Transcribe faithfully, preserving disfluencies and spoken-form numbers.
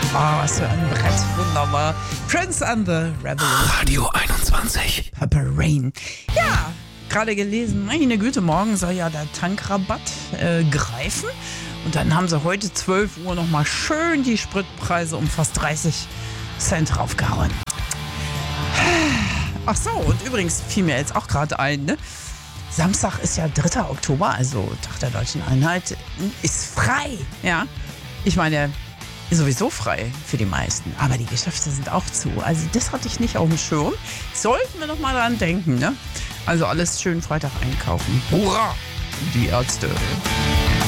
Oh, was für ein Brett. Wunderbar. Prince and the Revolution. Radio einundzwanzig. Purple Rain. Ja, gerade gelesen, meine Güte, morgen soll ja der Tankrabatt äh, greifen. Und dann haben sie heute zwölf Uhr nochmal schön die Spritpreise um fast dreißig Cent raufgehauen. Ach so, und übrigens fiel mir jetzt auch gerade ein, ne? Samstag ist ja dritter Oktober, also Tag der Deutschen Einheit, ist frei, ja. Ich meine, ist sowieso frei für die meisten, aber die Geschäfte sind auch zu. Also das hatte ich nicht auf dem Schirm. Sollten wir noch mal dran denken, ne? Also alles schön Freitag einkaufen. Hurra! Die Ärzte.